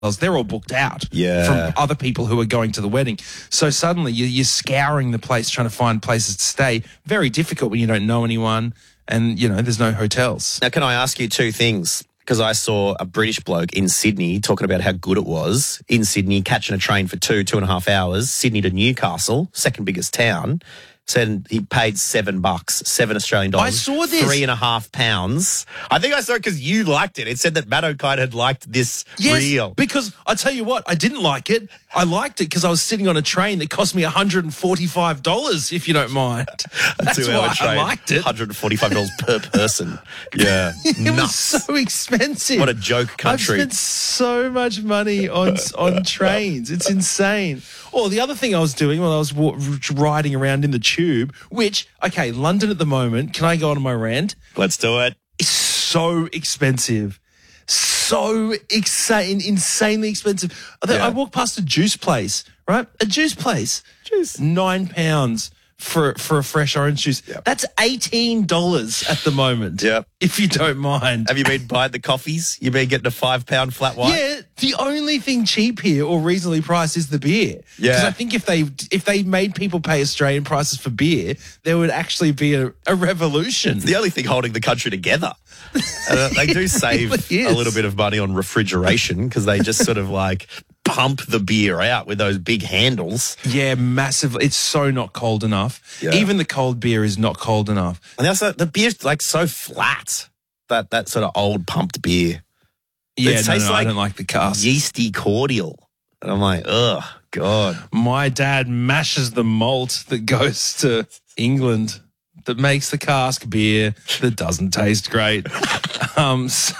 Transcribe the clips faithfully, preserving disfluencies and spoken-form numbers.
they're all booked out Yeah. from other people who are going to the wedding. So suddenly you- you're scouring the place, trying to find places to stay. Very difficult when you don't know anyone and, you know, there's no hotels. Now, can I ask you two things? Because I saw a British bloke in Sydney talking about how good it was in Sydney, catching a train for two, two and a half hours, Sydney to Newcastle, second biggest town. Said he paid seven bucks, seven Australian dollars. I saw this. Three and a half pounds. I think I saw it because you liked it. It said that Matt O'Kine had liked this Yes, reel. because I tell you what, I didn't like it. I liked it because I was sitting on a train that cost me one hundred forty-five dollars, if you don't mind. That's Two-hour why train, I liked it. one hundred forty-five dollars per person. Yeah. It Nuts. was so expensive. What a joke country. I've spent so much money on on trains. It's insane. Or the other thing I was doing while I was wa- riding around in the tube, which, okay, London at the moment, can I go on my rant? Let's do it. It's so expensive. So insane, insanely expensive. I, Yeah. I walked past a juice place, right? A juice place. Juice. Nine pounds for for a fresh orange juice. Yep. That's eighteen dollars at the moment. Yep. If you don't mind. Have you been buying the coffees? You've been getting a five pound flat white? Yeah, the only thing cheap here or reasonably priced is the beer. Yeah. Because I think if they if they made people pay Australian prices for beer, there would actually be a, a revolution. The only thing holding the country together. Uh, they do save really a is. little bit of money on refrigeration because they just sort of like pump the beer out with those big handles. Yeah, massively. It's so not cold enough. Yeah. Even the cold beer is not cold enough. And also the beer's like so flat. That that sort of old pumped beer. Yeah, It no, tastes no, I like don't like the cask. Yeasty cordial. And I'm like, ugh, God. My dad mashes the malt that goes to England that makes the cask beer that doesn't taste great. um, so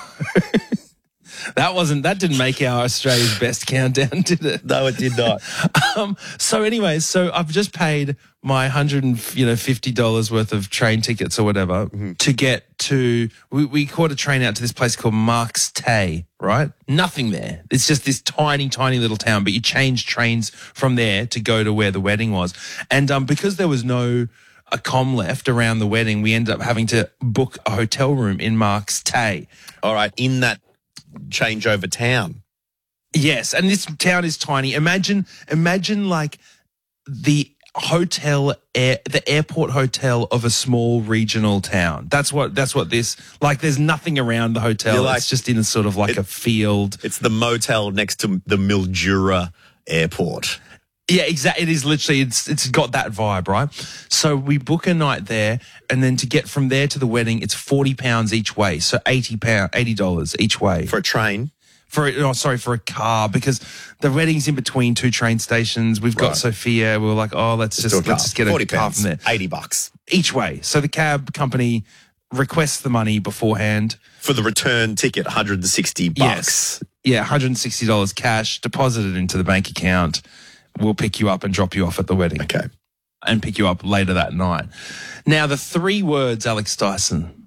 that wasn't that didn't make our Australia's best countdown, did it? No, it did not. Um, so, anyways, so I've just paid my hundred and you know fifty dollars worth of train tickets or whatever Mm-hmm. to get to. We, we caught a train out to this place called Marks Tay. Right, nothing there. It's just this tiny, tiny little town. But you change trains from there to go to where the wedding was, and um, because there was no a com left around the wedding, we ended up having to book a hotel room in Marks Tay. All right, in that changeover town. Yes, and this town is tiny. Imagine, imagine like the hotel, air, the airport hotel of a small regional town. That's what. That's what this. Like, there's nothing around the hotel. You're like- it's just in a sort of like it- a field. It's the motel next to the Mildura airport. Yeah, exactly. It is literally. It's it's got that vibe, right? So we book a night there, and then to get from there to the wedding, it's forty pounds each way. So eighty pound, eighty dollars each way. For a train. For a, oh, sorry, for a car, because the wedding's in between two train stations. We've got Right. Sophia. We were like, oh, let's Do just a let's car. just get a forty car pounds, from there eighty bucks. each way. So the cab company requests the money beforehand. For the return ticket, one hundred sixty bucks. Yes, yeah, one hundred sixty dollars cash deposited into the bank account. We'll pick you up and drop you off at the wedding. Okay. And pick you up later that night. Now, the three words, Alex Dyson,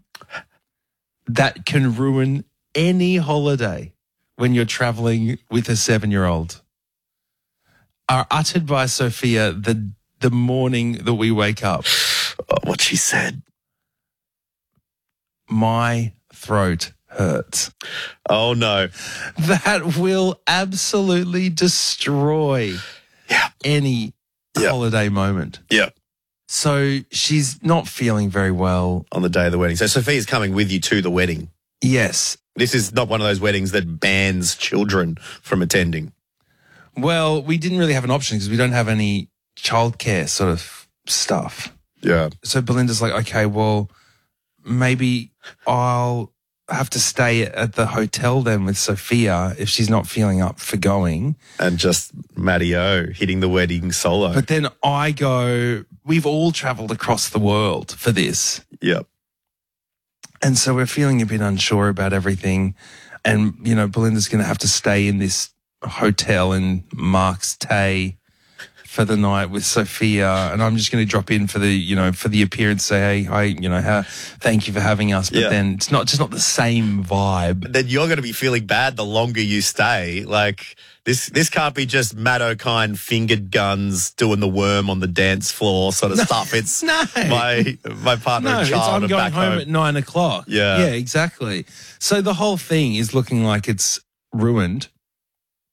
that can ruin any holiday when you're traveling with a seven-year-old are uttered by Sophia the the morning that we wake up. Oh, what she said. My throat hurts. Oh, no. That will absolutely destroy Yeah. any Yeah. holiday moment. Yeah. So she's not feeling very well. On the day of the wedding. So Sophia's coming with you to the wedding. Yes. This is not one of those weddings that bans children from attending. Well, we didn't really have an option because we don't have any childcare sort of stuff. Yeah. So Belinda's like, okay, well, maybe I'll have to stay at the hotel then with Sophia if she's not feeling up for going. And just Matty O hitting the wedding solo. But then I go, we've all traveled across the world for this. Yep. And so we're feeling a bit unsure about everything. And, you know, Belinda's going to have to stay in this hotel in Marks Tay for the night with Sophia. And I'm just going to drop in for the, you know, for the appearance, say, hey, hi, you know, how, thank you for having us. But Yeah. then it's not just not the same vibe. Then you're going to be feeling bad the longer you stay. Like, this this can't be just Matt O'Kine fingered guns doing the worm on the dance floor sort of stuff. It's No. my my partner No, and it's child I'm are going back home, home. at nine o'clock. Yeah. Yeah, exactly. So the whole thing is looking like it's ruined.